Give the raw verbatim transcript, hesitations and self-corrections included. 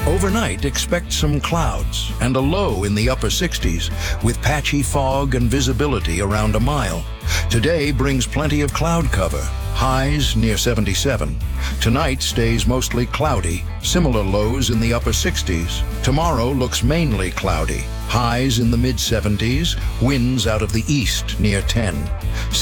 Overnight, expect some clouds and a low in the upper sixties with patchy fog and visibility around a mile. Today brings plenty of cloud cover, highs near seventy-seven. Tonight stays mostly cloudy, similar lows in the upper sixties. Tomorrow looks mainly cloudy, highs in the mid seventies, winds out of the east near ten.